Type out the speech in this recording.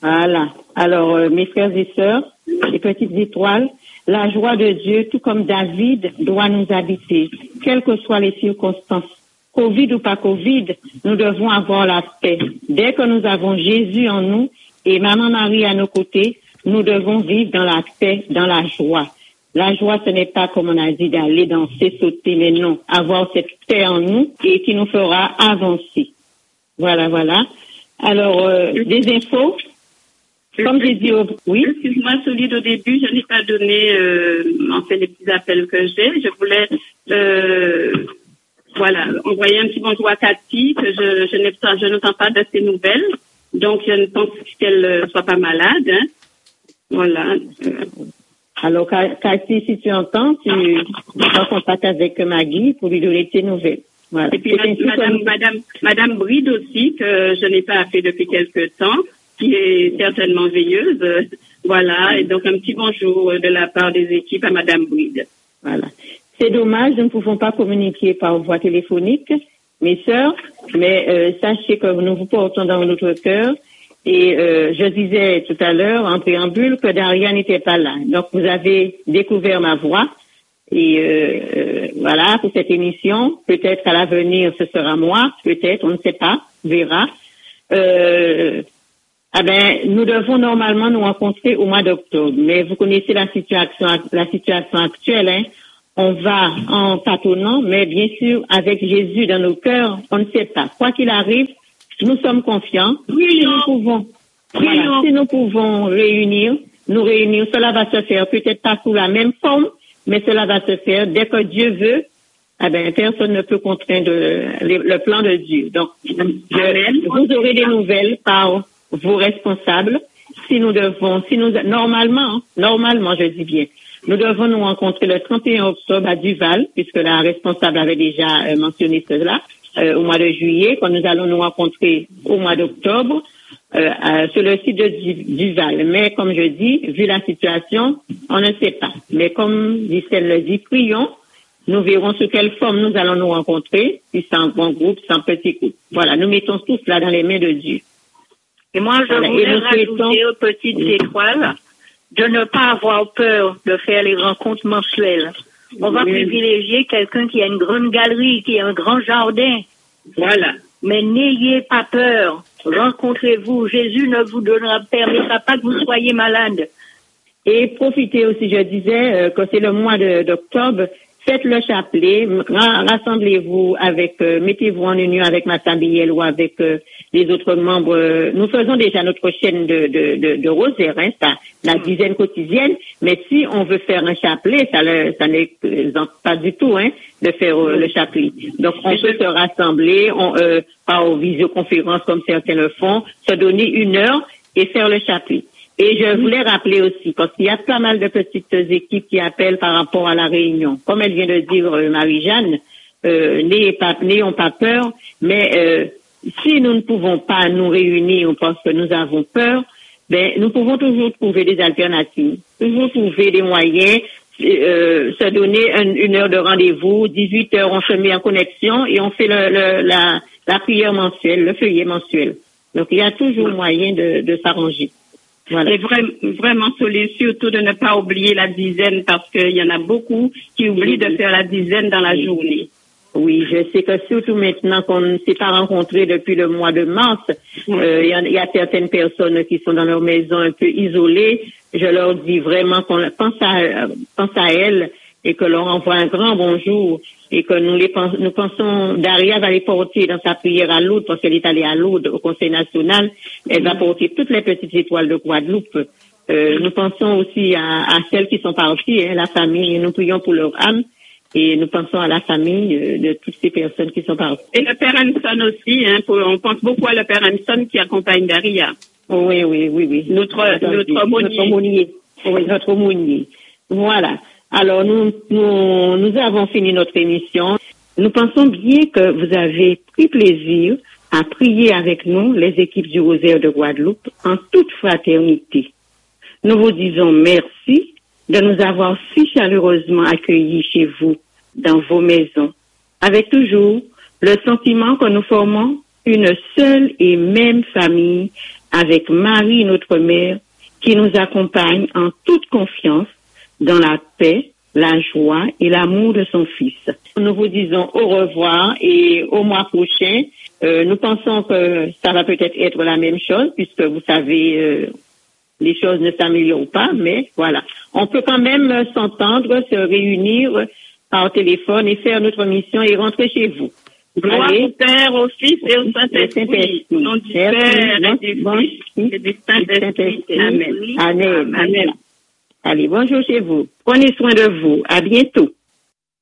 Voilà. Alors, mes frères et sœurs, les petites étoiles, la joie de Dieu, tout comme David, doit nous habiter, quelles que soient les circonstances. Covid ou pas Covid, nous devons avoir la paix. Dès que nous avons Jésus en nous et Maman Marie à nos côtés, nous devons vivre dans la paix, dans la joie. La joie, ce n'est pas, comme on a dit, d'aller danser, sauter, mais non, avoir cette paix en nous et qui nous fera avancer. Voilà, voilà. Alors, des infos, comme j'ai dit, oui. Excuse-moi, Solide, au début, je n'ai pas donné, les petits appels que j'ai. Je voulais, envoyer un petit bonjour à Cathy, que je n'entends pas de ses nouvelles. Donc, je ne pense qu'elle soit pas malade, hein. Voilà. Alors, Cathy, si tu entends, tu es en contact avec Maggie pour lui donner tes nouvelles. Voilà. Et puis, Madame Bride aussi, que je n'ai pas appelé depuis quelque temps, qui est certainement veilleuse. Voilà. Et donc, un petit bonjour de la part des équipes à Madame Bride. Voilà. C'est dommage, nous ne pouvons pas communiquer par voie téléphonique, mes sœurs, mais sachez que nous vous portons dans notre cœur. Et je disais tout à l'heure, en préambule, que Daria n'était pas là. Donc, vous avez découvert ma voix. Et voilà, pour cette émission. Peut-être qu'à l'avenir, ce sera moi. Peut-être, on ne sait pas. On verra. Nous devons normalement nous rencontrer au mois d'octobre. Mais vous connaissez la situation actuelle, hein. On va en tâtonnant, mais bien sûr, avec Jésus dans nos cœurs, on ne sait pas. Quoi qu'il arrive, nous sommes confiants. Si nous pouvons nous réunir, cela va se faire peut-être pas sous la même forme, mais cela va se faire dès que Dieu veut. Personne ne peut contraindre le plan de Dieu. Donc, vous aurez des nouvelles par vos responsables. Normalement, je dis bien, nous devons nous rencontrer le 31 octobre à Duval, puisque la responsable avait déjà mentionné cela, au mois de juillet, quand nous allons nous rencontrer au mois d'octobre, sur le site de Duval. Mais comme je dis, vu la situation, on ne sait pas. Mais comme Gisèle le dit, prions. Nous verrons sous quelle forme nous allons nous rencontrer, si c'est en grand groupe, si en petit groupe. Voilà, nous mettons tous là dans les mains de Dieu. Et moi, je voulais rajouter aux petites étoiles de ne pas avoir peur de faire les rencontres mensuelles. On va privilégier quelqu'un qui a une grande galerie, qui a un grand jardin. Voilà. Mais n'ayez pas peur. Rencontrez-vous. Jésus ne vous permettra pas que vous soyez malade. Et profitez aussi, je disais, que c'est le mois d'octobre. Faites le chapelet, rassemblez-vous mettez-vous en union avec ma Biel ou avec les autres membres. Nous faisons déjà notre chaîne de rosaire, hein, ça, la dizaine quotidienne. Mais si on veut faire un chapelet, ça n'est pas du tout, hein, de faire le chapelet. Donc, on peut se rassembler, par visioconférence comme certains le font, se donner 1 heure et faire le chapelet. Et je voulais rappeler aussi, parce qu'il y a pas mal de petites équipes qui appellent par rapport à la réunion. Comme elle vient de dire Marie-Jeanne, n'ayons pas peur, mais si nous ne pouvons pas nous réunir parce que nous avons peur, nous pouvons toujours trouver des alternatives, toujours trouver des moyens, se donner 1 heure de rendez-vous, 18 heures, on se met en connexion et on fait la prière mensuelle, le feuillet mensuel. Donc il y a toujours moyen de s'arranger. Voilà. C'est vraiment surtout de ne pas oublier la dizaine parce qu'il y en a beaucoup qui oublient de faire la dizaine dans la journée. Oui, je sais que surtout maintenant qu'on ne s'est pas rencontrés depuis le mois de mars, il y a certaines personnes qui sont dans leur maison un peu isolées. Je leur dis vraiment qu'on pense à elles et que leur envoie un grand bonjour et que nous pensons, Daria va les porter dans sa prière à Lourdes parce qu'elle est allée à Lourdes au Conseil national. Elle va porter toutes les petites étoiles de Guadeloupe. Nous pensons aussi à celles qui sont parties, hein, la famille, et nous prions pour leur âme. Et nous pensons à la famille de toutes ces personnes qui sont parties. Et le Père Hanson aussi, hein, on pense beaucoup à le Père Hanson qui accompagne Daria. Oui. Notre aumônier. Oui, notre aumônier. Voilà. Alors, nous avons fini notre émission. Nous pensons bien que vous avez pris plaisir à prier avec nous, les équipes du Rosaire de Guadeloupe, en toute fraternité. Nous vous disons merci de nous avoir si chaleureusement accueillis chez vous, dans vos maisons, avec toujours le sentiment que nous formons une seule et même famille avec Marie, notre mère, qui nous accompagne en toute confiance dans la paix, la joie et l'amour de son Fils. Nous vous disons au revoir et au mois prochain. Nous pensons que ça va peut-être être la même chose puisque vous savez, les choses ne s'améliorent pas, mais voilà. On peut quand même s'entendre, se réunir par téléphone et faire notre mission et rentrer chez vous. Gloire au Père, au Fils et au Saint-Esprit. Au nom du Père et du Fils et du Saint-Esprit. Amen. Amen. Amen. Allez, bonjour chez vous. Prenez soin de vous. À bientôt.